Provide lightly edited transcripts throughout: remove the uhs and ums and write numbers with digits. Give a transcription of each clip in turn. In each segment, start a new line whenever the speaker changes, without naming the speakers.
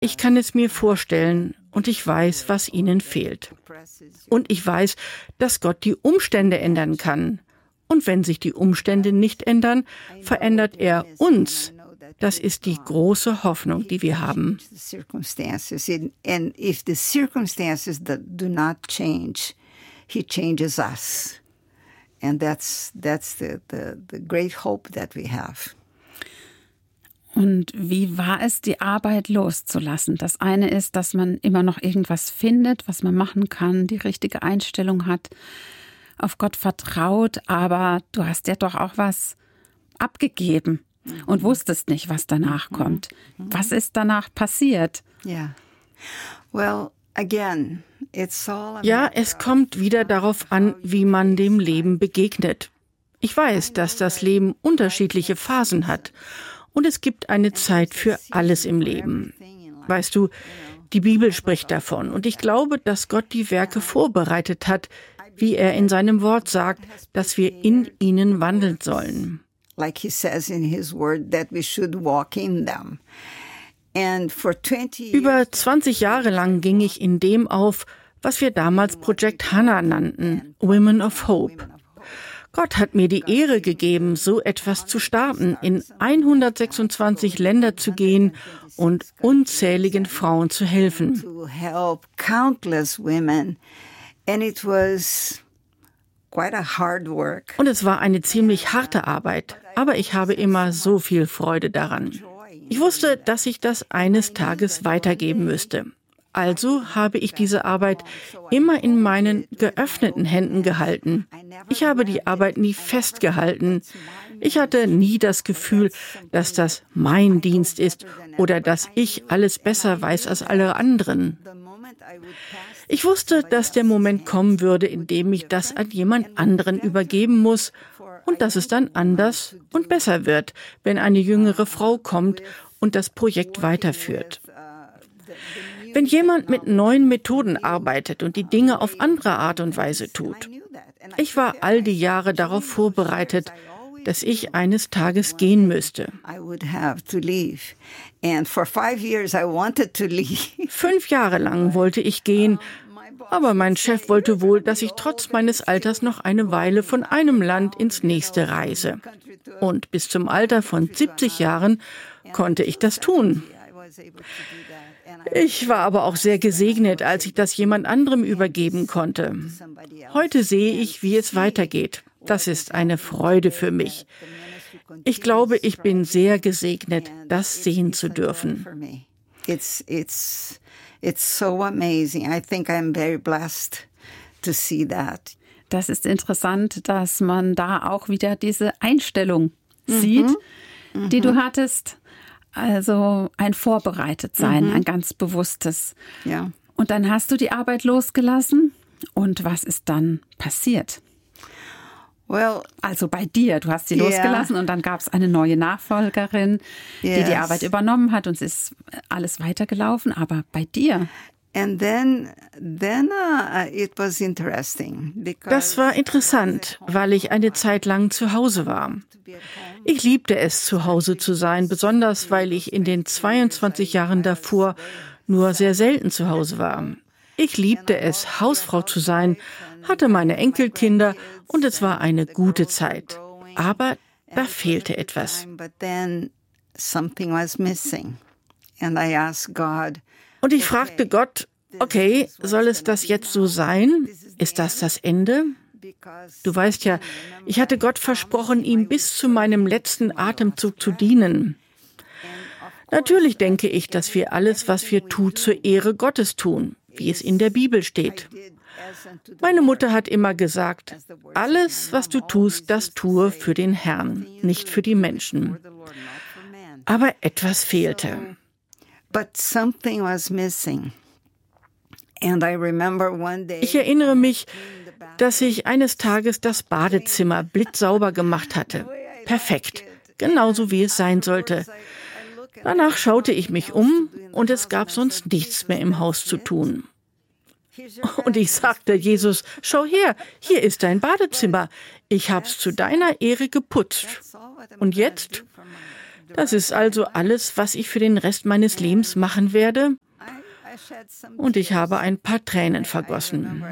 Ich kann es mir vorstellen und ich weiß, was ihnen fehlt. Und ich weiß, dass Gott die Umstände ändern kann. Und wenn sich die Umstände nicht ändern, verändert er uns. Das ist die große Hoffnung, die wir haben.
And if the circumstances that do not change, he changes us. And that's the great hope that we have.
Und wie war es, die Arbeit loszulassen? Das eine ist, dass man immer noch irgendwas findet, was man machen kann, die richtige Einstellung hat, auf Gott vertraut, aber du hast ja doch auch was abgegeben und wusstest nicht, was danach kommt. Was ist danach passiert?
Yeah. Well, again, it's all
Ja, es kommt wieder darauf an, wie man dem Leben begegnet. Ich weiß, dass das Leben unterschiedliche Phasen hat. Und es gibt eine Zeit für alles im Leben. Weißt du, die Bibel spricht davon. Und ich glaube, dass Gott die Werke vorbereitet hat, wie er in seinem Wort sagt, dass wir in ihnen wandeln sollen.
Like he says in his word that we should walk in them. And for 20
Über 20 Jahre lang ging ich in dem auf, was wir damals Project Hannah nannten, Women of Hope. Gott hat mir die Ehre gegeben, so etwas zu starten, in 126 Länder zu gehen und unzähligen Frauen zu helfen.
to help countless women. And it was quite a hard work.
Und es war eine ziemlich harte Arbeit, aber ich habe immer so viel Freude daran. Ich wusste, dass ich das eines Tages weitergeben müsste. Also habe ich diese Arbeit immer in meinen geöffneten Händen gehalten. Ich habe die Arbeit nie festgehalten. Ich hatte nie das Gefühl, dass das mein Dienst ist oder dass ich alles besser weiß als alle anderen. Ich wusste, dass der Moment kommen würde, in dem ich das an jemand anderen übergeben muss und dass es dann anders und besser wird, wenn eine jüngere Frau kommt und das Projekt weiterführt. Wenn jemand mit neuen Methoden arbeitet und die Dinge auf andere Art und Weise tut. Ich war all die Jahre darauf vorbereitet, dass ich eines Tages gehen müsste.
I would have to leave. And for 5 years I wanted to leave.
5 Jahre lang wollte ich gehen, aber mein Chef wollte wohl, dass ich trotz meines Alters noch eine Weile von einem Land ins nächste reise. Und bis zum Alter von 70 Jahren konnte ich das tun. Ich war aber auch sehr gesegnet, als ich das jemand anderem übergeben konnte. Heute sehe ich, wie es weitergeht. Das ist eine Freude für mich. Ich glaube, ich bin sehr gesegnet, das sehen zu dürfen.
It's so amazing. I think I'm very blessed to see that.
Das ist interessant, dass man da auch wieder diese Einstellung sieht, die du hattest. Also ein Vorbereitetsein, ein ganz bewusstes.
Ja.
Und dann hast du die Arbeit losgelassen. Und was ist dann passiert?
Well,
Also bei dir, du hast sie losgelassen und dann gab es eine neue Nachfolgerin, die die Arbeit übernommen hat und es ist alles weitergelaufen. Aber bei dir?
and then it was interesting.
Das war interessant, weil ich eine Zeit lang zu Hause war. Ich liebte es, zu Hause zu sein, besonders weil ich in den 22 Jahren davor nur sehr selten zu Hause war. Ich liebte es, Hausfrau zu sein, hatte meine Enkelkinder und es war eine gute Zeit. Aber da fehlte etwas.
But then something was missing. And I asked God,
Und ich fragte Gott, okay, soll es das jetzt so sein? Ist das Ende? Du weißt ja, ich hatte Gott versprochen, ihm bis zu meinem letzten Atemzug zu dienen. Natürlich denke ich, dass wir alles, was wir tun, zur Ehre Gottes tun, wie es in der Bibel steht. Meine Mutter hat immer gesagt, alles, was du tust, das tue für den Herrn, nicht für die Menschen. Aber etwas fehlte.
but something was missing. And I remember one day,
Ich erinnere mich, dass ich eines Tages das Badezimmer blitzsauber gemacht hatte. Perfekt, genauso wie es sein sollte. Danach schaute ich mich um und es gab sonst nichts mehr im Haus zu tun. Und ich sagte, Jesus, schau her, hier ist dein Badezimmer. Ich hab's zu deiner Ehre geputzt. Und jetzt? Das ist also alles, was ich für den Rest meines Lebens machen werde. Und ich habe ein paar Tränen vergossen.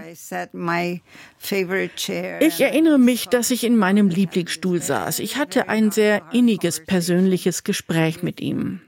Ich erinnere mich, dass ich in meinem Lieblingsstuhl saß. Ich hatte ein sehr inniges, persönliches Gespräch mit ihm.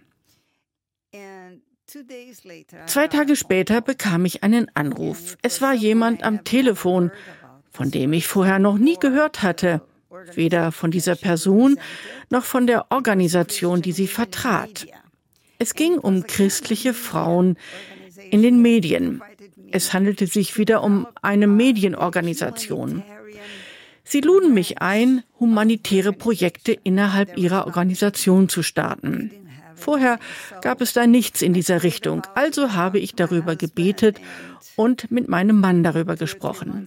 2 Tage später bekam ich einen Anruf. Es war jemand am Telefon, von dem ich vorher noch nie gehört hatte. Weder von dieser Person noch von der Organisation, die sie vertrat. Es ging um christliche Frauen in den Medien. Es handelte sich wieder um eine Medienorganisation. Sie luden mich ein, humanitäre Projekte innerhalb ihrer Organisation zu starten. Vorher gab es da nichts in dieser Richtung, also habe ich darüber gebetet und mit meinem Mann darüber gesprochen.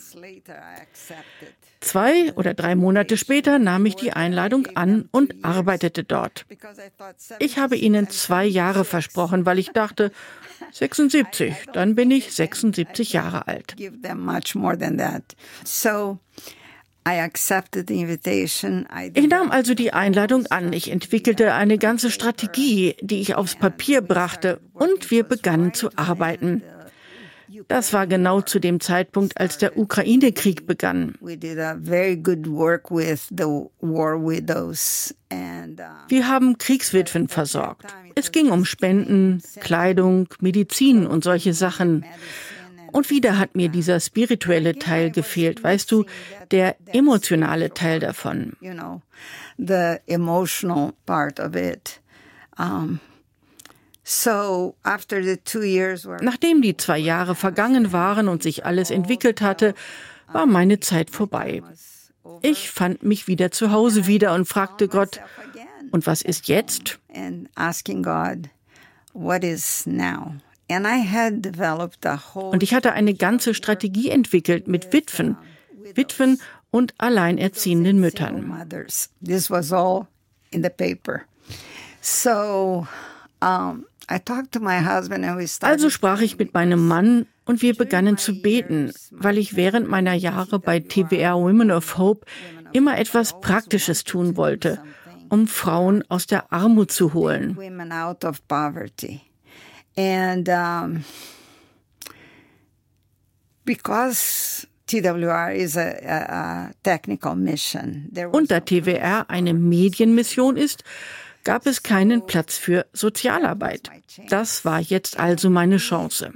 2 oder 3 Monate später nahm ich die Einladung an und arbeitete dort. Ich habe ihnen 2 Jahre versprochen, weil ich dachte, 76, dann bin ich 76 Jahre alt. Ich nahm also die Einladung an. Ich entwickelte eine ganze Strategie, die ich aufs Papier brachte, und wir begannen zu arbeiten. Das war genau zu dem Zeitpunkt, als der Ukraine-Krieg begann. Wir haben Kriegswitwen versorgt. Es ging um Spenden, Kleidung, Medizin und solche Sachen. Und wieder hat mir dieser spirituelle Teil gefehlt, weißt du, der emotionale Teil davon.
The emotional part of it.
Nachdem die 2 Jahre vergangen waren und sich alles entwickelt hatte, war meine Zeit vorbei. Ich fand mich wieder zu Hause wieder und fragte Gott, und was ist jetzt? Und ich hatte eine ganze Strategie entwickelt mit Witwen und alleinerziehenden Müttern.
This was all in the paper.
Also sprach ich mit meinem Mann und wir begannen zu beten, weil ich während meiner Jahre bei TWR Women of Hope immer etwas Praktisches tun wollte, um Frauen aus der Armut zu holen. Und da TWR eine Medienmission ist, gab es keinen Platz für Sozialarbeit. Das war jetzt also meine Chance.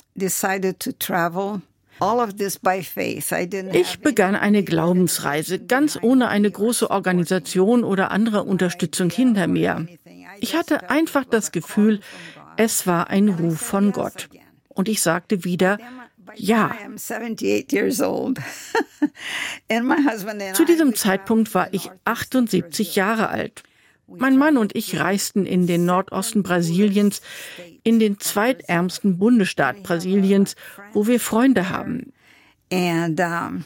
Ich begann eine Glaubensreise, ganz ohne eine große Organisation oder andere Unterstützung hinter mir. Ich hatte einfach das Gefühl, es war ein Ruf von Gott. Und ich sagte wieder, ja. Zu diesem Zeitpunkt war ich 78 Jahre alt. Mein Mann und ich reisten in den Nordosten Brasiliens, in den zweitärmsten Bundesstaat Brasiliens, wo wir Freunde haben. Wir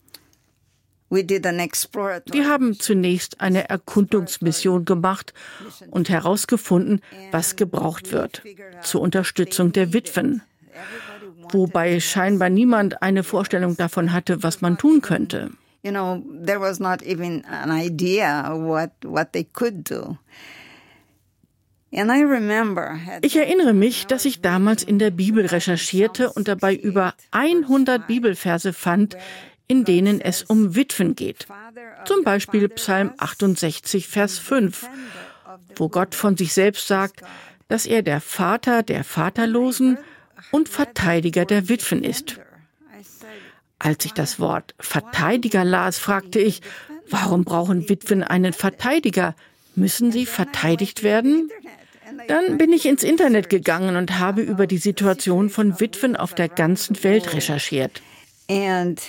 haben zunächst eine Erkundungsmission gemacht und herausgefunden, was gebraucht wird zur Unterstützung der Witwen. Wobei scheinbar niemand eine Vorstellung davon hatte, was man tun könnte.
There was not even an idea what they could do.
Ich erinnere mich, dass ich damals in der Bibel recherchierte und dabei über 100 Bibelverse fand, in denen es um Witwen geht. Zum Beispiel Psalm 68, Vers 5, wo Gott von sich selbst sagt, dass er der Vater der Vaterlosen und Verteidiger der Witwen ist. Als ich das Wort Verteidiger las, fragte ich, warum brauchen Witwen einen Verteidiger? Müssen sie verteidigt werden? Dann bin ich ins Internet gegangen und habe über die Situation von Witwen auf der ganzen Welt recherchiert. Und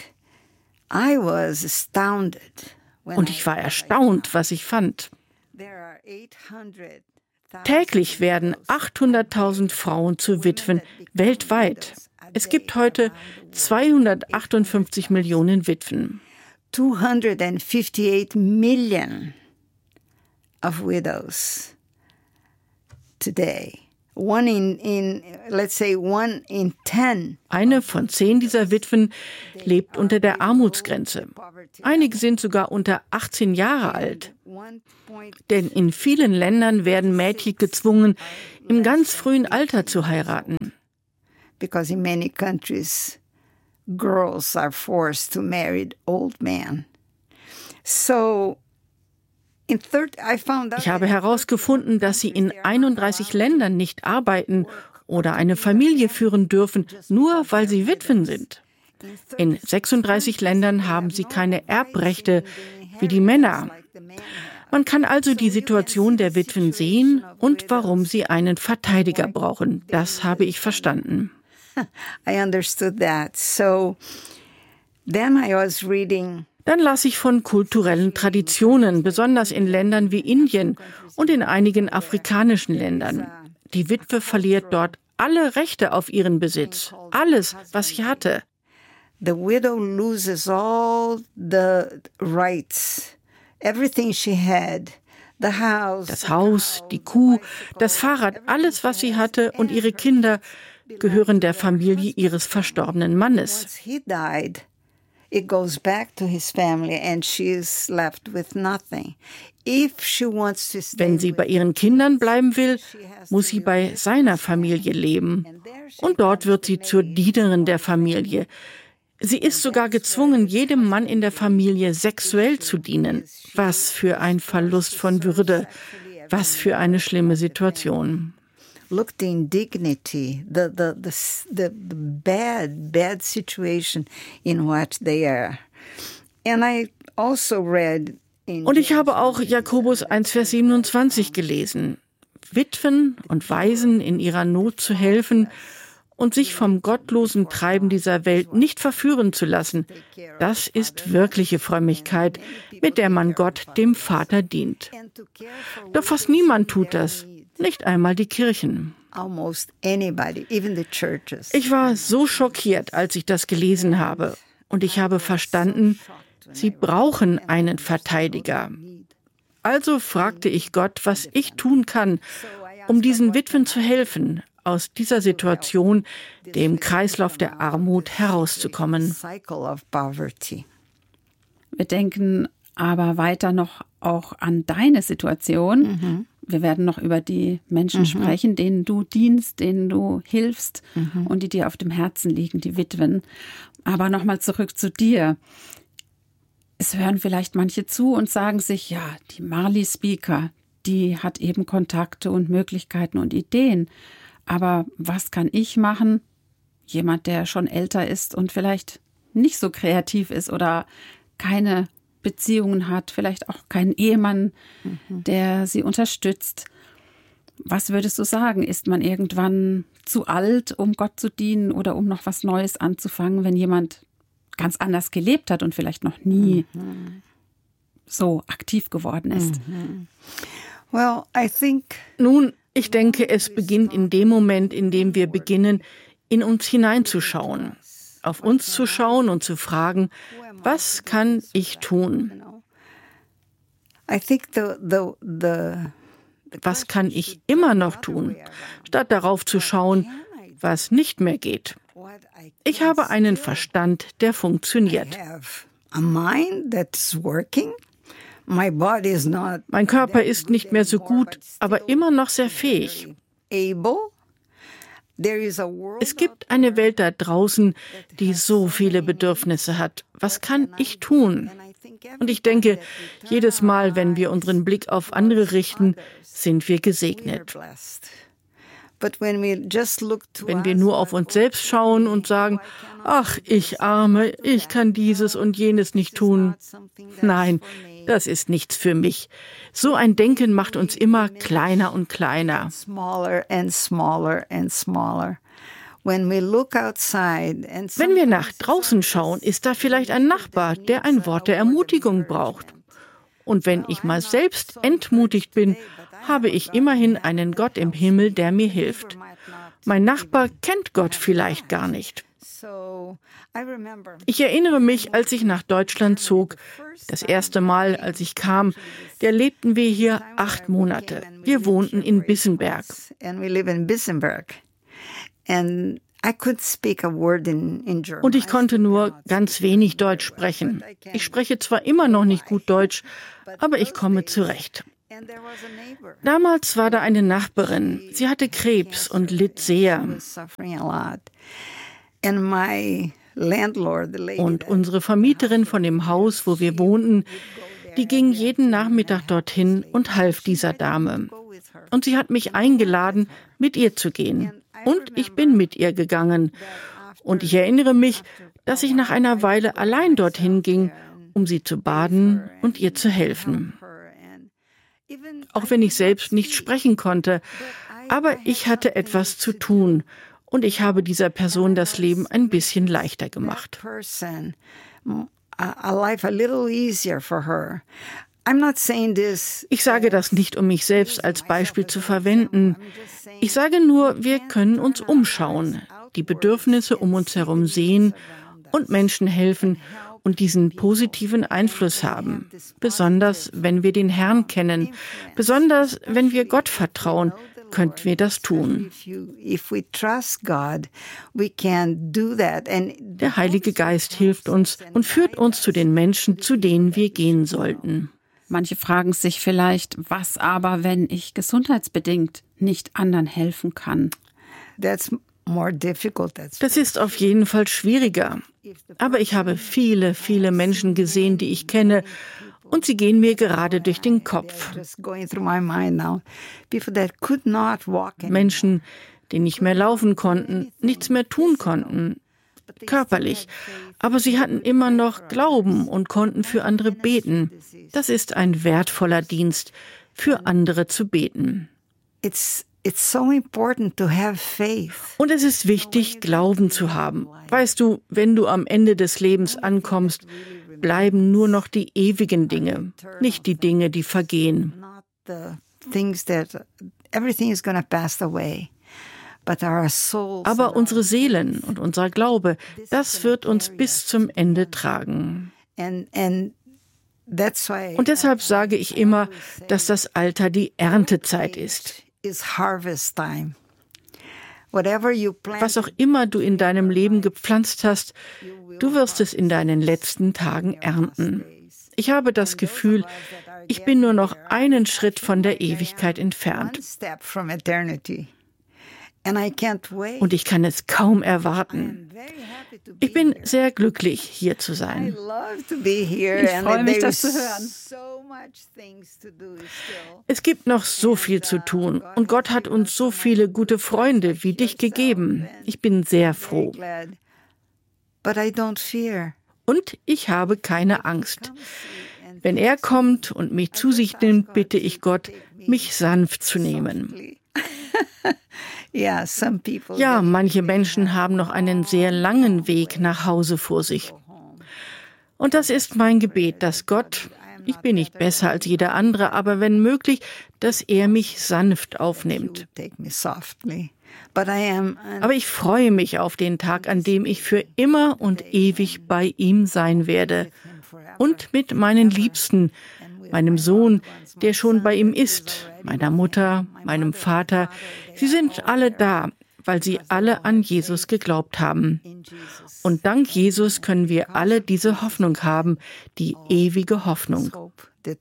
ich war erstaunt, was ich fand. Täglich werden 800.000 Frauen zu Witwen weltweit. Es gibt heute 258 Millionen Witwen.
258 million of widows today. One in 10.
Eine von 10 dieser Witwen lebt unter der Armutsgrenze. Einige sind sogar unter 18 Jahre alt. Denn in vielen Ländern werden Mädchen gezwungen, im ganz frühen Alter zu heiraten.
Because in many countries, girls are forced to marry old men. So,
ich habe herausgefunden, dass sie in 31 Ländern nicht arbeiten oder eine Familie führen dürfen, nur weil sie Witwen sind. In 36 Ländern haben sie keine Erbrechte wie die Männer. Man kann also die Situation der Witwen sehen und warum sie einen Verteidiger brauchen. Das habe ich verstanden.
I understood that. So then I was reading.
Dann las ich von kulturellen Traditionen, besonders in Ländern wie Indien und in einigen afrikanischen Ländern. Die Witwe verliert dort alle Rechte auf ihren Besitz, alles, was sie hatte.
The widow loses all the rights, everything she had.
Das Haus, die Kuh, das Fahrrad, alles, was sie hatte und ihre Kinder gehören der Familie ihres verstorbenen Mannes.
It goes back to his family and she is left with nothing. If she wants to stay,
wenn sie bei ihren Kindern bleiben will, muss sie bei seiner Familie leben. Und dort wird sie zur Dienerin der Familie. Sie ist sogar gezwungen, jedem Mann in der Familie sexuell zu dienen. Was für ein Verlust von Würde. Was für eine schlimme Situation.
Look, the indignity, the bad situation in what they are. And I also read
und ich habe auch Jakobus 1, Vers 27 gelesen. Witwen und Waisen in ihrer Not zu helfen und sich vom gottlosen Treiben dieser Welt nicht verführen zu lassen, das ist wirkliche Frömmigkeit, mit der man Gott, dem Vater, dient. Doch fast niemand tut das. Nicht einmal die Kirchen. Ich war so schockiert, als ich das gelesen habe. Und ich habe verstanden, sie brauchen einen Verteidiger. Also fragte ich Gott, was ich tun kann, um diesen Witwen zu helfen, aus dieser Situation, dem Kreislauf der Armut herauszukommen.
Wir denken aber weiter noch auch an deine Situation. Mhm. Wir werden noch über die Menschen sprechen, denen du dienst, denen du hilfst und die dir auf dem Herzen liegen, die Witwen. Aber nochmal zurück zu dir. Es hören vielleicht manche zu und sagen sich, ja, die Marley Speaker, die hat eben Kontakte und Möglichkeiten und Ideen. Aber was kann ich machen? Jemand, der schon älter ist und vielleicht nicht so kreativ ist oder keine Beziehungen hat, vielleicht auch keinen Ehemann, der sie unterstützt. Was würdest du sagen? Ist man irgendwann zu alt, um Gott zu dienen oder um noch was Neues anzufangen, wenn jemand ganz anders gelebt hat und vielleicht noch nie so aktiv geworden ist?
Well,
Nun, ich denke, es beginnt in dem Moment, in dem wir beginnen, in uns hineinzuschauen, auf uns zu schauen und zu fragen, was kann ich tun? Was kann ich immer noch tun, statt darauf zu schauen, was nicht mehr geht? Ich habe einen Verstand, der funktioniert. Mein Körper ist nicht mehr so gut, aber immer noch sehr fähig. Es gibt eine Welt da draußen, die so viele Bedürfnisse hat. Was kann ich tun? Und ich denke, jedes Mal, wenn wir unseren Blick auf andere richten, sind wir gesegnet. Wenn wir nur auf uns selbst schauen und sagen, ach, ich Arme, ich kann dieses und jenes nicht tun. Nein, das ist nichts für mich. So ein Denken macht uns immer kleiner und kleiner. Wenn wir nach draußen schauen, ist da vielleicht ein Nachbar, der ein Wort der Ermutigung braucht. Und wenn ich mal selbst entmutigt bin, habe ich immerhin einen Gott im Himmel, der mir hilft. Mein Nachbar kennt Gott vielleicht gar nicht. Ich erinnere mich, als ich nach Deutschland zog, das erste Mal, als ich kam, da lebten wir hier 8 Monate. Wir wohnten in Bissenberg. Und ich konnte nur ganz wenig Deutsch sprechen. Ich spreche zwar immer noch nicht gut Deutsch, aber ich komme zurecht. Damals war da eine Nachbarin. Sie hatte Krebs und litt sehr. Und unsere Vermieterin von dem Haus, wo wir wohnten, die ging jeden Nachmittag dorthin und half dieser Dame. Und sie hat mich eingeladen, mit ihr zu gehen. Und ich bin mit ihr gegangen. Und ich erinnere mich, dass ich nach einer Weile allein dorthin ging, um sie zu baden und ihr zu helfen. Auch wenn ich selbst nicht sprechen konnte, aber ich hatte etwas zu tun und ich habe dieser Person das Leben ein bisschen leichter gemacht. Ich sage das nicht, um mich selbst als Beispiel zu verwenden. Ich sage nur, wir können uns umschauen, die Bedürfnisse um uns herum sehen und Menschen helfen und diesen positiven Einfluss haben. Besonders, wenn wir den Herrn kennen, besonders, wenn wir Gott vertrauen, könnten wir das tun. Der Heilige Geist hilft uns und führt uns zu den Menschen, zu denen wir gehen sollten.
Manche fragen sich vielleicht, was aber, wenn ich gesundheitsbedingt nicht anderen helfen kann?
Das ist auf jeden Fall schwieriger. Aber ich habe viele, viele Menschen gesehen, die ich kenne, und sie gehen mir gerade durch den Kopf. Menschen, die nicht mehr laufen konnten, nichts mehr tun konnten, körperlich. Aber sie hatten immer noch Glauben und konnten für andere beten. Das ist ein wertvoller Dienst, für andere zu beten. Und es ist wichtig, Glauben zu haben. Weißt du, wenn du am Ende des Lebens ankommst, bleiben nur noch die ewigen Dinge, nicht die Dinge, die vergehen. Aber unsere Seelen und unser Glaube, das wird uns bis zum Ende tragen. Und deshalb sage ich immer, dass das Alter die Erntezeit ist. Was auch immer du in deinem Leben gepflanzt hast, du wirst es in deinen letzten Tagen ernten. Ich habe das Gefühl, ich bin nur noch einen Schritt von der Ewigkeit entfernt. Und ich kann es kaum erwarten. Ich bin sehr glücklich, hier zu sein.
Ich freue mich, das zu hören.
Es gibt noch so viel zu tun und Gott hat uns so viele gute Freunde wie dich gegeben. Ich bin sehr froh. Und ich habe keine Angst. Wenn er kommt und mich zu sich nimmt, bitte ich Gott, mich sanft zu nehmen. Ja, manche Menschen haben noch einen sehr langen Weg nach Hause vor sich. Und das ist mein Gebet, dass Gott, ich bin nicht besser als jeder andere, aber wenn möglich, dass er mich sanft aufnimmt. Aber ich freue mich auf den Tag, an dem ich für immer und ewig bei ihm sein werde. Und mit meinen Liebsten, meinem Sohn, der schon bei ihm ist, meiner Mutter, meinem Vater. Sie sind alle da, weil sie alle an Jesus geglaubt haben. Und dank Jesus können wir alle diese Hoffnung haben, die ewige Hoffnung.
Du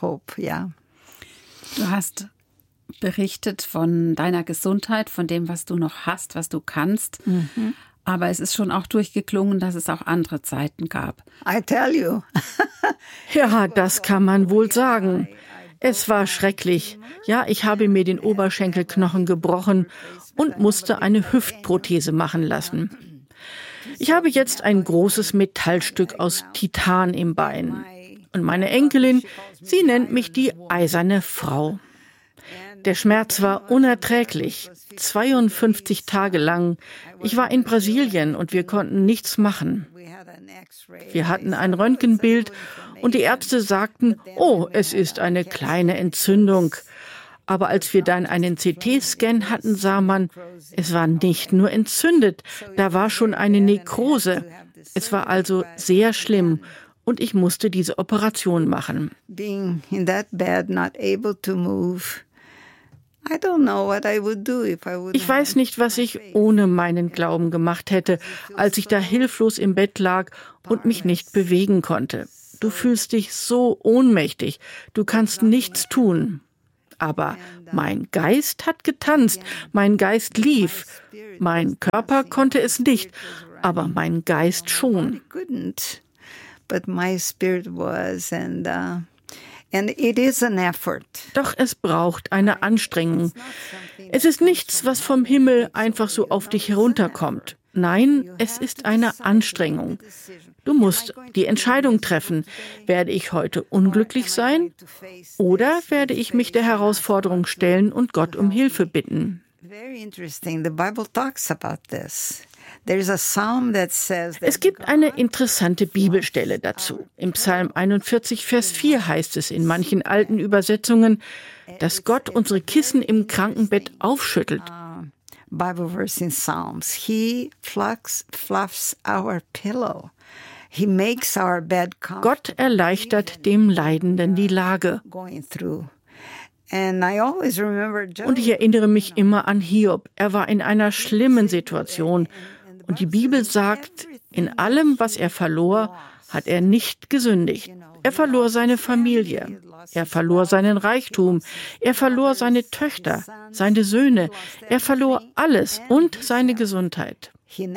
hast berichtet von deiner Gesundheit, von dem, was du noch hast, was du kannst. Mhm. Aber es ist schon auch durchgeklungen, dass es auch andere Zeiten gab.
I tell you.
Ja, das kann man wohl sagen. Es war schrecklich. Ja, ich habe mir den Oberschenkelknochen gebrochen und musste eine Hüftprothese machen lassen. Ich habe jetzt ein großes Metallstück aus Titan im Bein. Und meine Enkelin, sie nennt mich die eiserne Frau. Der Schmerz war unerträglich, 52 Tage lang. Ich war in Brasilien und wir konnten nichts machen. Wir hatten ein Röntgenbild und die Ärzte sagten, oh, es ist eine kleine Entzündung. Aber als wir dann einen CT-Scan hatten, sah man, es war nicht nur entzündet, da war schon eine Nekrose. Es war also sehr schlimm und ich musste diese Operation machen.
Being in that bed, not able to move.
Ich weiß nicht, was ich ohne meinen Glauben gemacht hätte, als ich da hilflos im Bett lag und mich nicht bewegen konnte. Du fühlst dich so ohnmächtig, du kannst nichts tun. Aber mein Geist hat getanzt, mein Geist lief. Mein Körper konnte es nicht, aber mein Geist schon. Doch es braucht eine Anstrengung. Es ist nichts, was vom Himmel einfach so auf dich herunterkommt. Nein, es ist eine Anstrengung. Du musst die Entscheidung treffen, werde ich heute unglücklich sein oder werde ich mich der Herausforderung stellen und Gott um Hilfe bitten? Es gibt eine interessante Bibelstelle dazu. Im Psalm 41, Vers 4 heißt es in manchen alten Übersetzungen, dass Gott unsere Kissen im Krankenbett aufschüttelt.
Bible verse in Psalms. He fluffs our pillow. He makes our bed comfortable.
Gott erleichtert dem Leidenden die Lage. Und ich erinnere mich immer an Hiob. Er war in einer schlimmen Situation. Und die Bibel sagt, in allem, was er verlor, hat er nicht gesündigt. Er verlor seine Familie. Er verlor seinen Reichtum. Er verlor seine Töchter, seine Söhne. Er verlor alles und seine Gesundheit.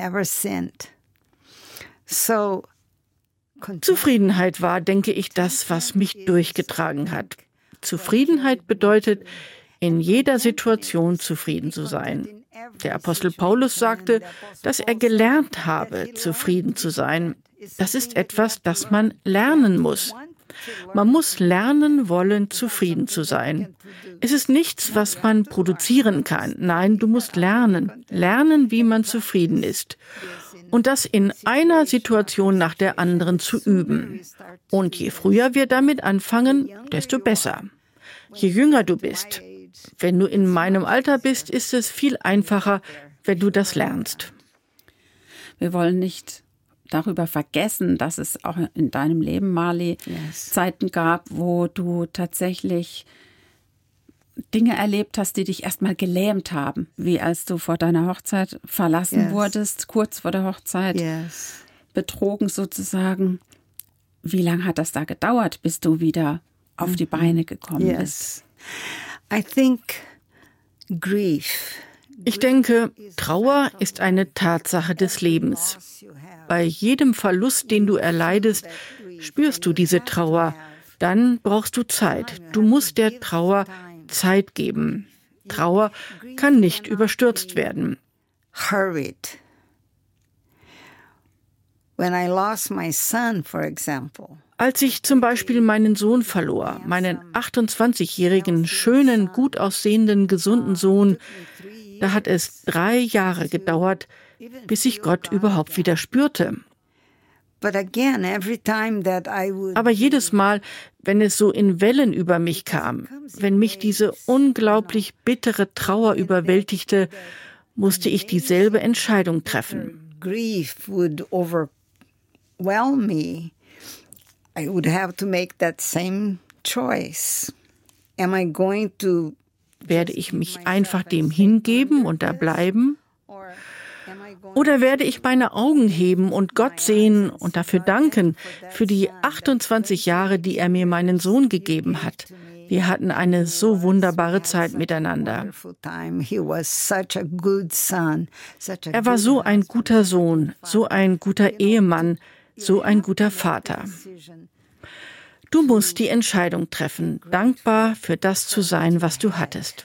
Zufriedenheit war, denke ich, das, was mich durchgetragen hat. Zufriedenheit bedeutet, in jeder Situation zufrieden zu sein. Der Apostel Paulus sagte, dass er gelernt habe, zufrieden zu sein. Das ist etwas, das man lernen muss. Man muss lernen wollen, zufrieden zu sein. Es ist nichts, was man produzieren kann. Nein, du musst lernen. Lernen, wie man zufrieden ist. Und das in einer Situation nach der anderen zu üben. Und je früher wir damit anfangen, desto besser. Je jünger du bist. Wenn du in meinem Alter bist, ist es viel einfacher, wenn du das lernst.
Wir wollen nicht darüber vergessen, dass es auch in deinem Leben, Marley, Zeiten gab, wo du tatsächlich Dinge erlebt hast, die dich erstmal gelähmt haben, wie als du vor deiner Hochzeit verlassen wurdest, kurz vor der Hochzeit, betrogen sozusagen. Wie lange hat das da gedauert, bis du wieder auf die Beine gekommen bist?
Ich denke, Trauer ist eine Tatsache des Lebens. Bei jedem Verlust, den du erleidest, spürst du diese Trauer. Dann brauchst du Zeit. Du musst der Trauer Zeit geben. Trauer kann nicht überstürzt werden. Als ich zum Beispiel meinen Sohn verlor, meinen 28-jährigen, schönen, gut aussehenden, gesunden Sohn, da hat es 3 Jahre gedauert, bis ich Gott überhaupt wieder spürte. Aber jedes Mal, wenn es so in Wellen über mich kam, wenn mich diese unglaublich bittere Trauer überwältigte, musste ich dieselbe Entscheidung treffen.
Grief would overwhelm me. I would have to make that same choice. Am I going to
Werde ich mich einfach dem hingeben und da bleiben? Oder werde ich meine Augen heben und Gott sehen und dafür danken, für die 28 Jahre, die er mir meinen Sohn gegeben hat? Wir hatten eine so wunderbare Zeit miteinander. Er war so ein guter Sohn, so ein guter Ehemann, so ein guter Vater. Du musst die Entscheidung treffen, dankbar für das zu sein, was du hattest.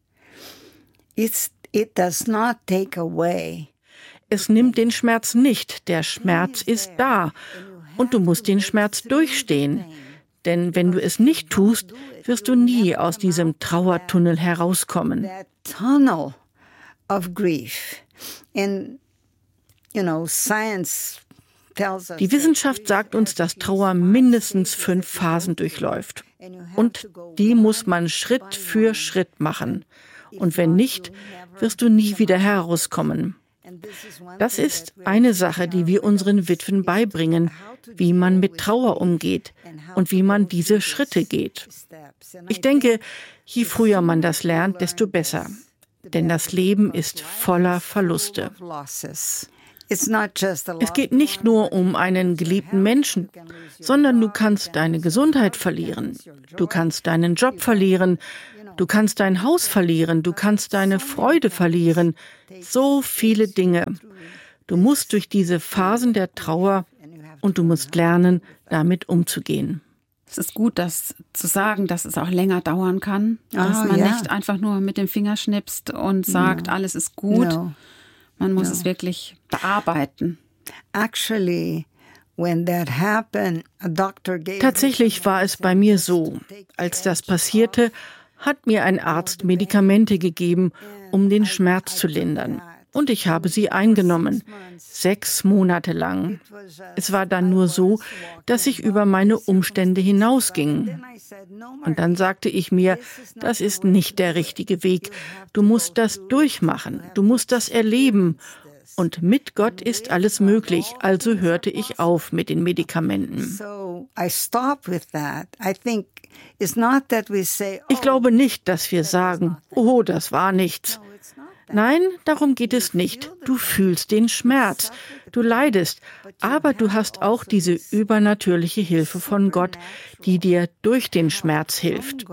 It does not take away.
Es nimmt den Schmerz nicht. Der Schmerz ist da. Und du musst den Schmerz durchstehen. Denn wenn du es nicht tust, wirst du nie aus diesem Trauertunnel herauskommen.
Tunnel of grief. And, science.
Die Wissenschaft sagt uns, dass Trauer mindestens 5 Phasen durchläuft. Und die muss man Schritt für Schritt machen. Und wenn nicht, wirst du nie wieder herauskommen. Das ist eine Sache, die wir unseren Witwen beibringen, wie man mit Trauer umgeht und wie man diese Schritte geht. Ich denke, je früher man das lernt, desto besser. Denn das Leben ist voller Verluste. Es geht nicht nur um einen geliebten Menschen, sondern du kannst deine Gesundheit verlieren, du kannst deinen Job verlieren, du kannst dein Haus verlieren, du kannst deine Freude verlieren, so viele Dinge. Du musst durch diese Phasen der Trauer und du musst lernen, damit umzugehen.
Es ist gut, das zu sagen, dass es auch länger dauern kann, dass man nicht einfach nur mit dem Finger schnipst und sagt, alles ist gut. No. Man muss es wirklich bearbeiten.
Tatsächlich war es bei mir so. Als das passierte, hat mir ein Arzt Medikamente gegeben, um den Schmerz zu lindern. Und ich habe sie eingenommen, 6 Monate lang. Es war dann nur so, dass ich über meine Umstände hinausging. Und dann sagte ich mir, das ist nicht der richtige Weg. Du musst das durchmachen, du musst das erleben. Und mit Gott ist alles möglich, also hörte ich auf mit den Medikamenten. Ich glaube nicht, dass wir sagen, oh, das war nichts. Nein, darum geht es nicht. Du fühlst den Schmerz, du leidest, aber du hast auch diese übernatürliche Hilfe von Gott, die dir durch den Schmerz hilft.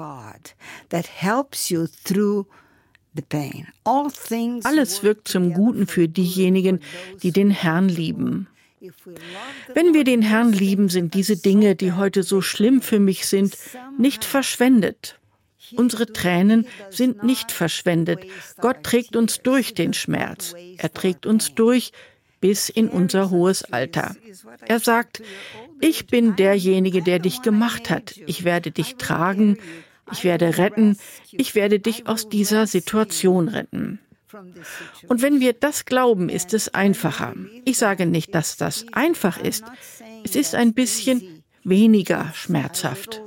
Alles wirkt zum Guten für diejenigen, die den Herrn lieben. Wenn wir den Herrn lieben, sind diese Dinge, die heute so schlimm für mich sind, nicht verschwendet. Unsere Tränen sind nicht verschwendet. Gott trägt uns durch den Schmerz. Er trägt uns durch bis in unser hohes Alter. Er sagt, ich bin derjenige, der dich gemacht hat. Ich werde dich tragen, ich werde retten, ich werde dich aus dieser Situation retten. Und wenn wir das glauben, ist es einfacher. Ich sage nicht, dass das einfach ist. Es ist ein bisschen weniger schmerzhaft.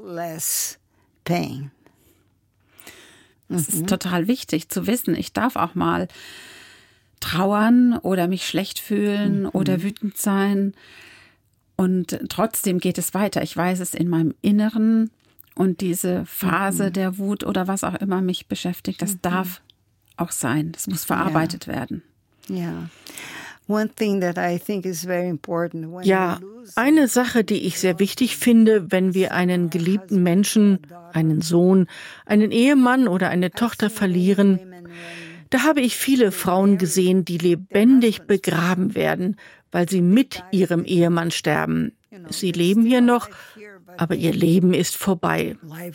Es ist total wichtig zu wissen, ich darf auch mal trauern oder mich schlecht fühlen oder wütend sein. Und trotzdem geht es weiter. Ich weiß es in meinem Inneren und diese Phase der Wut oder was auch immer mich beschäftigt, das darf auch sein. Das muss verarbeitet werden.
Ja, eine Sache, die ich sehr wichtig finde, wenn wir einen geliebten Menschen, einen Sohn, einen Ehemann oder eine Tochter verlieren, da habe ich viele Frauen gesehen, die lebendig begraben werden, weil sie mit ihrem Ehemann sterben. Sie leben hier noch, aber ihr Leben ist vorbei.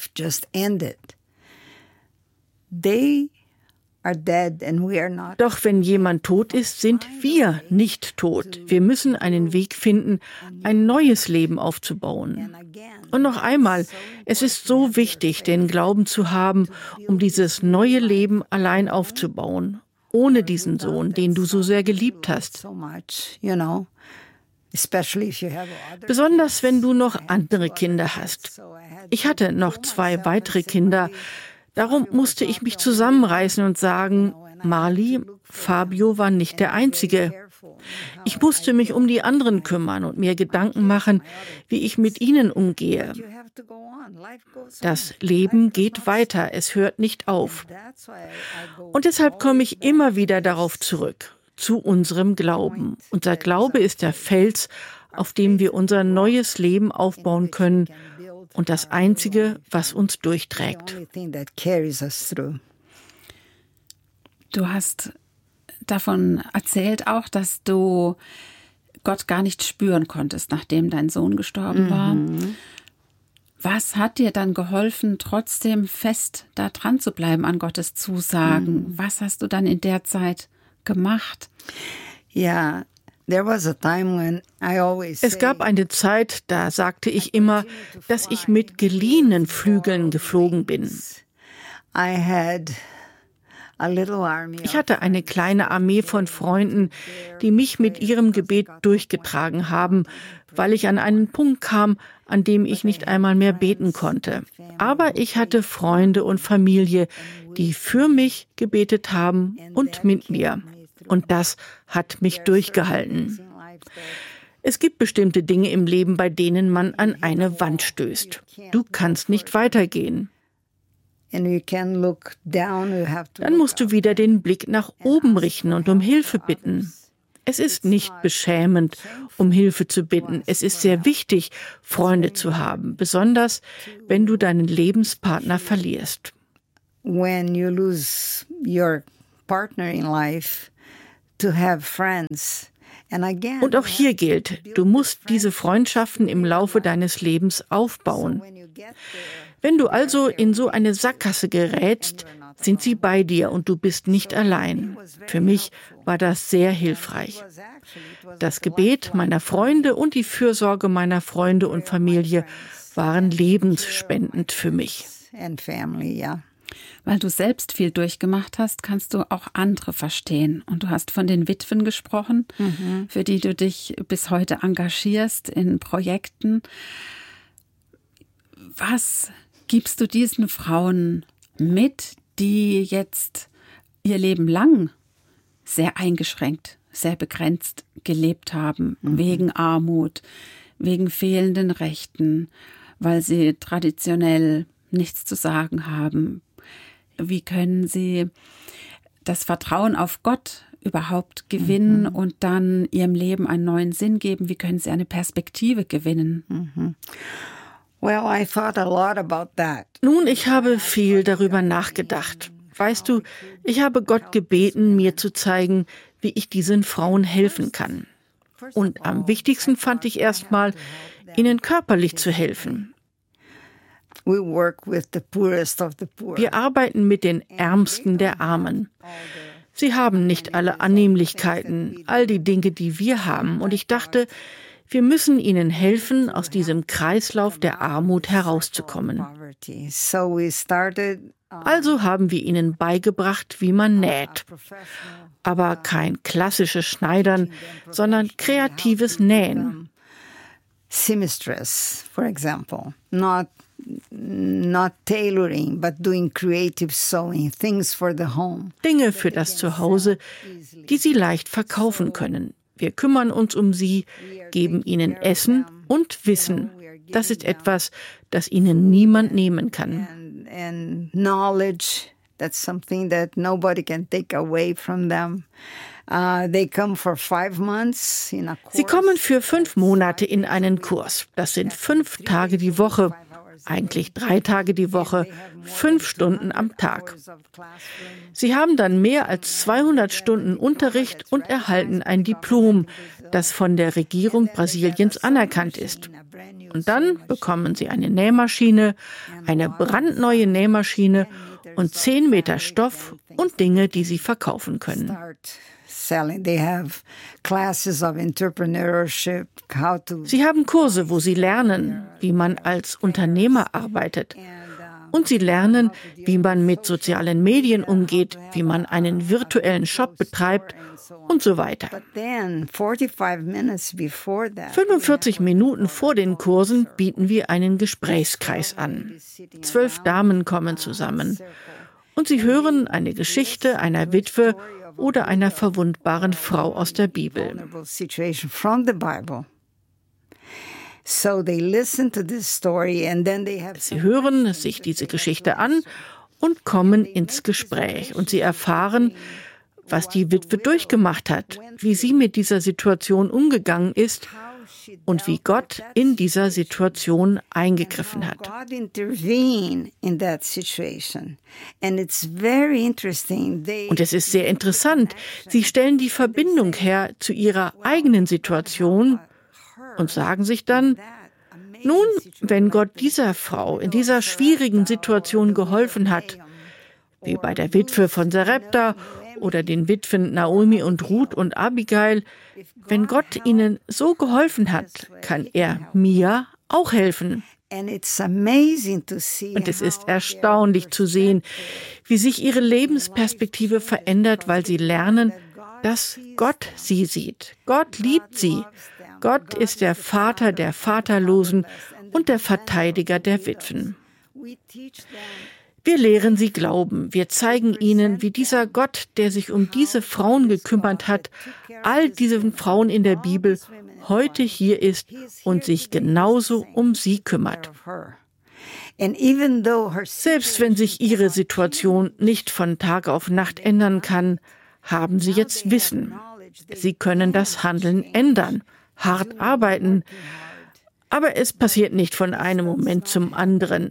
Doch wenn jemand tot ist, sind wir nicht tot. Wir müssen einen Weg finden, ein neues Leben aufzubauen. Und noch einmal, es ist so wichtig, den Glauben zu haben, um dieses neue Leben allein aufzubauen, ohne diesen Sohn, den du so sehr geliebt hast. Besonders wenn du noch andere Kinder hast. Ich hatte noch 2 weitere Kinder. Darum musste ich mich zusammenreißen und sagen, Marli, Fabio war nicht der Einzige. Ich musste mich um die anderen kümmern und mir Gedanken machen, wie ich mit ihnen umgehe. Das Leben geht weiter, es hört nicht auf. Und deshalb komme ich immer wieder darauf zurück, zu unserem Glauben. Unser Glaube ist der Fels, auf dem wir unser neues Leben aufbauen können. Und das Einzige, was uns durchträgt.
Du hast davon erzählt auch, dass du Gott gar nicht spüren konntest, nachdem dein Sohn gestorben war. Was hat dir dann geholfen, trotzdem fest da dran zu bleiben an Gottes Zusagen? Was hast du dann in der Zeit gemacht?
Ja.
Es gab eine Zeit, da sagte ich immer, dass ich mit geliehenen Flügeln geflogen bin. Ich hatte eine kleine Armee von Freunden, die mich mit ihrem Gebet durchgetragen haben, weil ich an einen Punkt kam, an dem ich nicht einmal mehr beten konnte. Aber ich hatte Freunde und Familie, die für mich gebetet haben und mit mir. Und das hat mich durchgehalten. Es gibt bestimmte Dinge im Leben, bei denen man an eine Wand stößt. Du kannst nicht weitergehen. Dann musst du wieder den Blick nach oben richten und um Hilfe bitten. Es ist nicht beschämend, um Hilfe zu bitten. Es ist sehr wichtig, Freunde zu haben, besonders wenn du deinen Lebenspartner verlierst.
When you lose your partner in life, to have friends.
Und auch hier gilt, du musst diese Freundschaften im Laufe deines Lebens aufbauen. Wenn du also in so eine Sackgasse gerätst, sind sie bei dir und du bist nicht allein. Für mich war das sehr hilfreich. Das Gebet meiner Freunde und die Fürsorge meiner Freunde und Familie waren lebensspendend für mich.
Weil du selbst viel durchgemacht hast, kannst du auch andere verstehen. Und du hast von den Witwen gesprochen, für die du dich bis heute engagierst in Projekten. Was gibst du diesen Frauen mit, die jetzt ihr Leben lang sehr eingeschränkt, sehr begrenzt gelebt haben, wegen Armut, wegen fehlenden Rechten, weil sie traditionell nichts zu sagen haben? Wie können sie das Vertrauen auf Gott überhaupt gewinnen und dann ihrem Leben einen neuen Sinn geben? Wie können sie eine Perspektive gewinnen?
Well, I thought a lot about that.
Nun, ich habe viel darüber nachgedacht. Weißt du, ich habe Gott gebeten, mir zu zeigen, wie ich diesen Frauen helfen kann. Und am wichtigsten fand ich erstmal, ihnen körperlich zu helfen. Wir arbeiten mit den Ärmsten der Armen. Sie haben nicht alle Annehmlichkeiten, all die Dinge, die wir haben. Und ich dachte, wir müssen ihnen helfen, aus diesem Kreislauf der Armut herauszukommen. Also haben wir ihnen beigebracht, wie man näht. Aber kein klassisches Schneidern, sondern kreatives Nähen.
Seamstress, for example, not tailoring, but doing creative sewing, things for the home.
Dinge für das Zuhause, die sie leicht verkaufen können. Wir kümmern uns um sie, geben ihnen Essen und Wissen. Das ist etwas, das ihnen niemand nehmen kann.
And knowledge, that's something that nobody can take away from them. They come for 5 months in a course.
Sie kommen für 5 Monate in einen Kurs. Das sind 5 Tage die Woche. Eigentlich 3 Tage die Woche, 5 Stunden am Tag. Sie haben dann mehr als 200 Stunden Unterricht und erhalten ein Diplom, das von der Regierung Brasiliens anerkannt ist. Und dann bekommen sie eine Nähmaschine, eine brandneue Nähmaschine und 10 Meter Stoff und Dinge, die sie verkaufen können. Sie haben Kurse, wo sie lernen, wie man als Unternehmer arbeitet. Und sie lernen, wie man mit sozialen Medien umgeht, wie man einen virtuellen Shop betreibt und so weiter. 45 Minuten vor den Kursen bieten wir einen Gesprächskreis an. 12 Damen kommen zusammen. Und sie hören eine Geschichte einer Witwe oder einer verwundbaren Frau aus der Bibel. Sie hören sich diese Geschichte an und kommen ins Gespräch. Und sie erfahren, was die Witwe durchgemacht hat, wie sie mit dieser Situation umgegangen ist und wie Gott in dieser Situation eingegriffen hat. Und es ist sehr interessant. Sie stellen die Verbindung her zu ihrer eigenen Situation und sagen sich dann, nun, wenn Gott dieser Frau in dieser schwierigen Situation geholfen hat, wie bei der Witwe von Sarepta oder den Witwen Naomi und Ruth und Abigail, wenn Gott ihnen so geholfen hat, kann er mir auch helfen. Und es ist erstaunlich zu sehen, wie sich ihre Lebensperspektive verändert, weil sie lernen, dass Gott sie sieht. Gott liebt sie. Gott ist der Vater der Vaterlosen und der Verteidiger der Witwen. Wir lehren sie glauben. Wir zeigen ihnen, wie dieser Gott, der sich um diese Frauen gekümmert hat, all diesen Frauen in der Bibel, heute hier ist und sich genauso um sie kümmert. Selbst wenn sich ihre Situation nicht von Tag auf Nacht ändern kann, haben sie jetzt Wissen. Sie können das Handeln ändern, hart arbeiten, aber es passiert nicht von einem Moment zum anderen.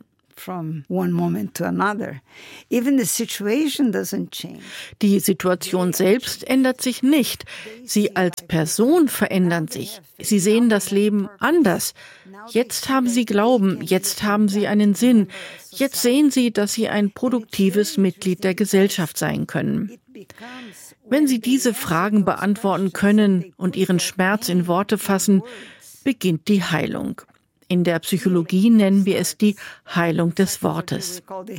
Die Situation selbst ändert sich nicht. Sie als Person verändern sich. Sie sehen das Leben anders. Jetzt haben sie Glauben, jetzt haben sie einen Sinn. Jetzt sehen sie, dass sie ein produktives Mitglied der Gesellschaft sein können. Wenn sie diese Fragen beantworten können und ihren Schmerz in Worte fassen, beginnt die Heilung. In der Psychologie nennen wir es die Heilung des Wortes.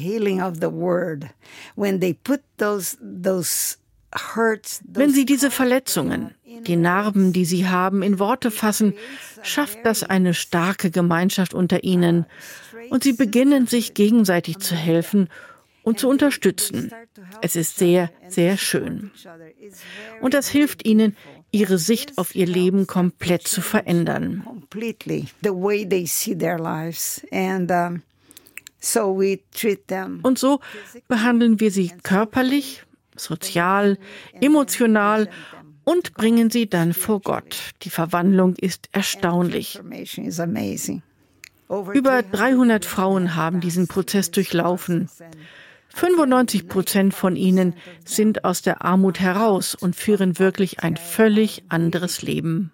Wenn Sie diese Verletzungen, die Narben, die Sie haben, in Worte fassen, schafft das eine starke Gemeinschaft unter Ihnen und Sie beginnen, sich gegenseitig zu helfen und zu unterstützen. Es ist sehr, sehr schön. Und das hilft Ihnen, Ihre Sicht auf Ihr Leben komplett zu verändern. Und so behandeln wir sie körperlich, sozial, emotional und bringen sie dann vor Gott. Die Verwandlung ist erstaunlich. Über 300 Frauen haben diesen Prozess durchlaufen. 95% von ihnen sind aus der Armut heraus und führen wirklich ein völlig anderes Leben.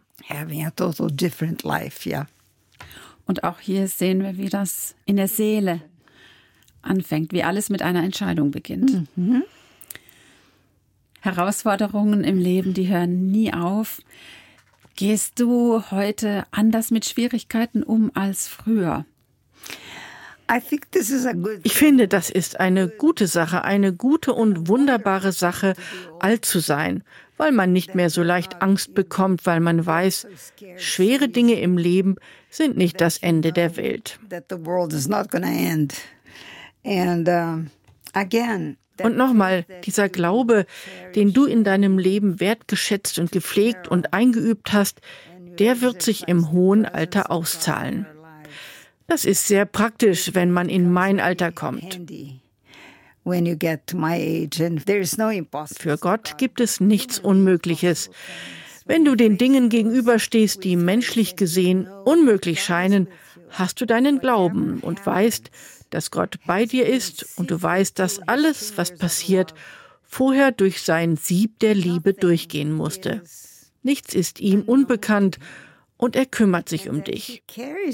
Und auch hier sehen wir, wie das in der Seele anfängt, wie alles mit einer Entscheidung beginnt. Mhm. Herausforderungen im Leben, die hören nie auf. Gehst du heute anders mit Schwierigkeiten um als früher?
Ich finde, das ist eine gute Sache, eine gute und wunderbare Sache, alt zu sein, weil man nicht mehr so leicht Angst bekommt, weil man weiß, schwere Dinge im Leben sind nicht das Ende der Welt. Und nochmal, dieser Glaube, den du in deinem Leben wertgeschätzt und gepflegt und eingeübt hast, der wird sich im hohen Alter auszahlen. Das ist sehr praktisch, wenn man in mein Alter kommt. Für Gott gibt es nichts Unmögliches. Wenn du den Dingen gegenüberstehst, die menschlich gesehen unmöglich scheinen, hast du deinen Glauben und weißt, dass Gott bei dir ist und du weißt, dass alles, was passiert, vorher durch sein Sieb der Liebe durchgehen musste. Nichts ist ihm unbekannt und er kümmert sich um dich.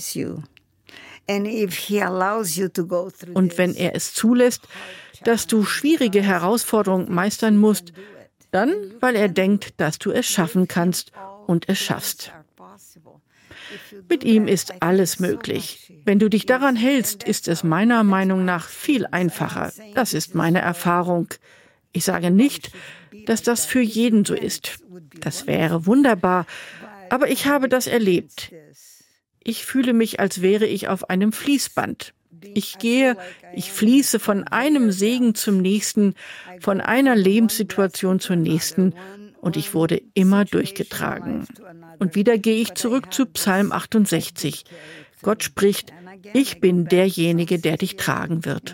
Und wenn er es zulässt, dass du schwierige Herausforderungen meistern musst, dann, weil er denkt, dass du es schaffen kannst und es schaffst. Mit ihm ist alles möglich. Wenn du dich daran hältst, ist es meiner Meinung nach viel einfacher. Das ist meine Erfahrung. Ich sage nicht, dass das für jeden so ist. Das wäre wunderbar, aber ich habe das erlebt. Ich fühle mich, als wäre ich auf einem Fließband. Ich fließe von einem Segen zum nächsten, von einer Lebenssituation zur nächsten und ich wurde immer durchgetragen. Und wieder gehe ich zurück zu Psalm 68. Gott spricht, ich bin derjenige, der dich tragen wird.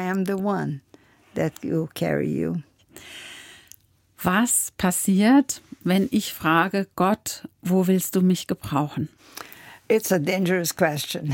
Was passiert, wenn ich frage, Gott, wo willst du mich gebrauchen?
It's a dangerous question.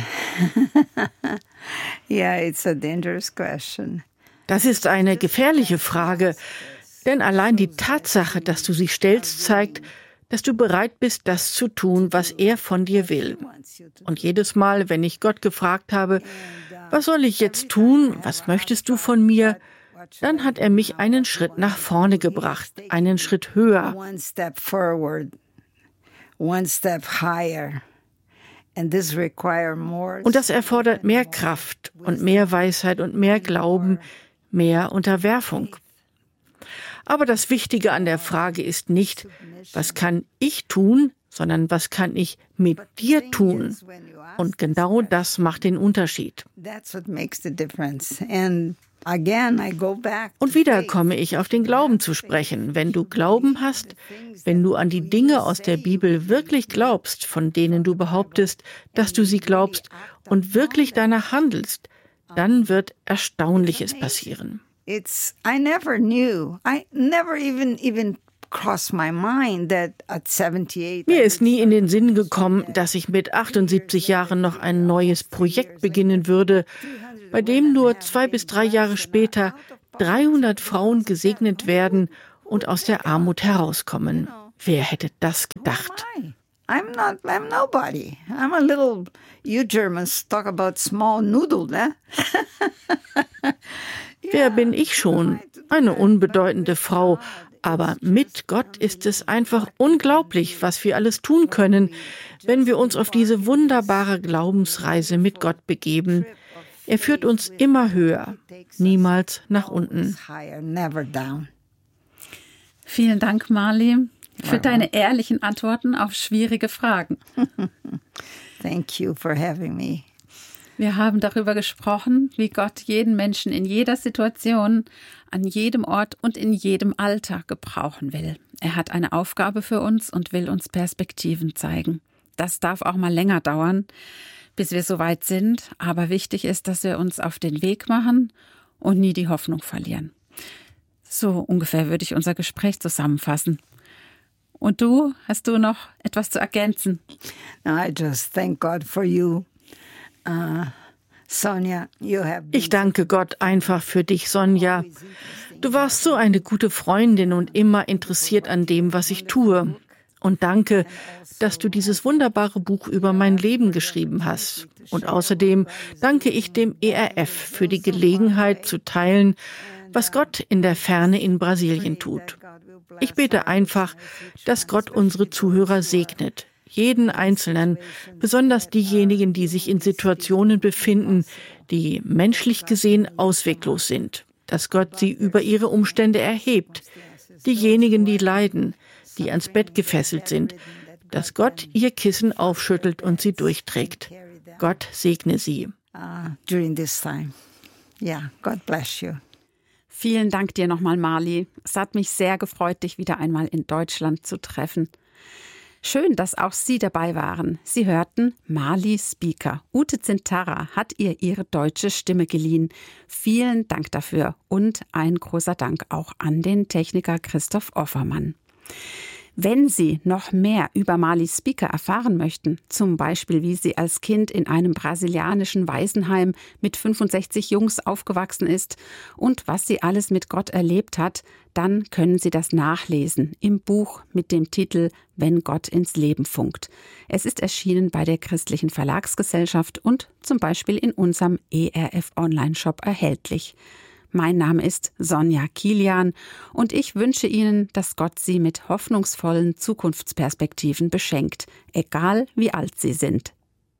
Yeah, it's a dangerous question.
Das ist eine gefährliche Frage, denn allein die Tatsache, dass du sie stellst, zeigt, dass du bereit bist, das zu tun, was er von dir will. Und jedes Mal, wenn ich Gott gefragt habe, was soll ich jetzt tun, was möchtest du von mir, dann hat er mich einen Schritt nach vorne gebracht, einen Schritt höher.
One step forward, one step higher.
Und das erfordert mehr Kraft und mehr Weisheit und mehr Glauben, mehr Unterwerfung. Aber das Wichtige an der Frage ist nicht, was kann ich tun, sondern was kann ich mit dir tun? Und genau das macht den Unterschied. Und wieder komme ich auf den Glauben zu sprechen. Wenn du Glauben hast, wenn du an die Dinge aus der Bibel wirklich glaubst, von denen du behauptest, dass du sie glaubst und wirklich danach handelst, dann wird Erstaunliches passieren.
I never knew. I never even crossed my mind that at 78.
Mir ist nie in den Sinn gekommen, dass ich mit 78 Jahren noch ein neues Projekt beginnen würde, bei dem nur 2 bis 3 Jahre später 300 Frauen gesegnet werden und aus der Armut herauskommen. Wer hätte das gedacht?
I'm nobody. I'm a little, you Germans talk about small noodle, ne?
Wer bin ich schon? Eine unbedeutende Frau. Aber mit Gott ist es einfach unglaublich, was wir alles tun können, wenn wir uns auf diese wunderbare Glaubensreise mit Gott begeben. Er führt uns immer höher, niemals nach unten.
Vielen Dank, Marley, für deine ehrlichen Antworten auf schwierige Fragen.
Thank you for having me.
Wir haben darüber gesprochen, wie Gott jeden Menschen in jeder Situation, an jedem Ort und in jedem Alter gebrauchen will. Er hat eine Aufgabe für uns und will uns Perspektiven zeigen. Das darf auch mal länger dauern, bis wir soweit sind. Aber wichtig ist, dass wir uns auf den Weg machen und nie die Hoffnung verlieren. So ungefähr würde ich unser Gespräch zusammenfassen. Und du, hast du noch etwas zu ergänzen?
I just thank God for you. Sonja,
ich danke Gott einfach für dich, Sonja. Du warst so eine gute Freundin und immer interessiert an dem, was ich tue. Und danke, dass du dieses wunderbare Buch über mein Leben geschrieben hast. Und außerdem danke ich dem ERF für die Gelegenheit zu teilen, was Gott in der Ferne in Brasilien tut. Ich bete einfach, dass Gott unsere Zuhörer segnet. Jeden Einzelnen, besonders diejenigen, die sich in Situationen befinden, die menschlich gesehen ausweglos sind, dass Gott sie über ihre Umstände erhebt. Diejenigen, die leiden, die ans Bett gefesselt sind, dass Gott ihr Kissen aufschüttelt und sie durchträgt. Gott segne sie.
During this time. Yeah, God bless you.
Vielen Dank dir nochmal, Marley. Es hat mich sehr gefreut, dich wieder einmal in Deutschland zu treffen. Schön, dass auch Sie dabei waren. Sie hörten Marley Speaker. Ute Zintara hat ihr ihre deutsche Stimme geliehen. Vielen Dank dafür und ein großer Dank auch an den Techniker Christoph Offermann. Wenn Sie noch mehr über Marley Speaker erfahren möchten, zum Beispiel wie sie als Kind in einem brasilianischen Waisenheim mit 65 Jungs aufgewachsen ist und was sie alles mit Gott erlebt hat, dann können Sie das nachlesen im Buch mit dem Titel »Wenn Gott ins Leben funkt«. Es ist erschienen bei der Christlichen Verlagsgesellschaft und zum Beispiel in unserem ERF Online-Shop erhältlich. Mein Name ist Sonja Kilian und ich wünsche Ihnen, dass Gott Sie mit hoffnungsvollen Zukunftsperspektiven beschenkt, egal wie alt Sie sind.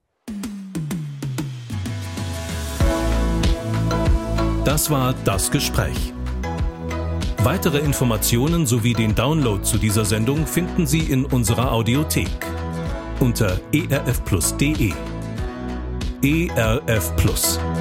Das war Das Gespräch. Weitere Informationen sowie den Download zu dieser Sendung finden Sie in unserer Audiothek unter erfplus.de. ERF Plus.